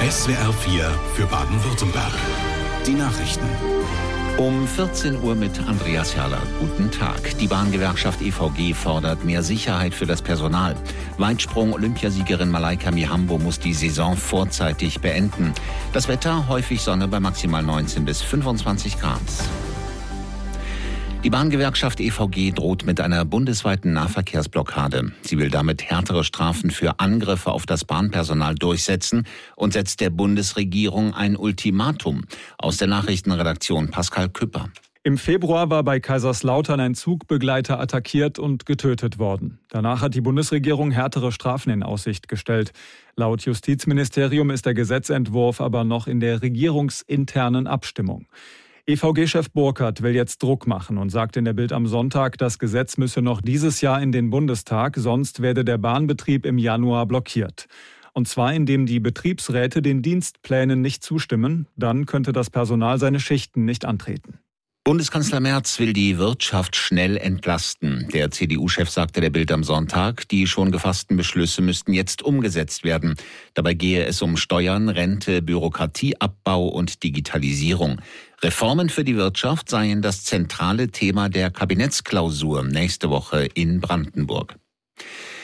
SWR 4 für Baden-Württemberg. Die Nachrichten. Um 14 Uhr mit Andreas Herrler. Guten Tag. Die Bahngewerkschaft EVG fordert mehr Sicherheit für das Personal. Weitsprung-Olympiasiegerin Malaika Mihambo muss die Saison vorzeitig beenden. Das Wetter, häufig Sonne bei maximal 19 bis 25 Grad. Die Bahngewerkschaft EVG droht mit einer bundesweiten Nahverkehrsblockade. Sie will damit härtere Strafen für Angriffe auf das Bahnpersonal durchsetzen und setzt der Bundesregierung ein Ultimatum. Aus der Nachrichtenredaktion Pascal Küpper. Im Februar war bei Kaiserslautern ein Zugbegleiter attackiert und getötet worden. Danach hat die Bundesregierung härtere Strafen in Aussicht gestellt. Laut Justizministerium ist der Gesetzentwurf aber noch in der regierungsinternen Abstimmung. EVG-Chef Burkhardt will jetzt Druck machen und sagt in der Bild am Sonntag, das Gesetz müsse noch dieses Jahr in den Bundestag, sonst werde der Bahnbetrieb im Januar blockiert. Und zwar indem die Betriebsräte den Dienstplänen nicht zustimmen, dann könnte das Personal seine Schichten nicht antreten. Bundeskanzler Merz will die Wirtschaft schnell entlasten. Der CDU-Chef sagte der Bild am Sonntag, die schon gefassten Beschlüsse müssten jetzt umgesetzt werden. Dabei gehe es um Steuern, Rente, Bürokratieabbau und Digitalisierung. Reformen für die Wirtschaft seien das zentrale Thema der Kabinettsklausur nächste Woche in Brandenburg.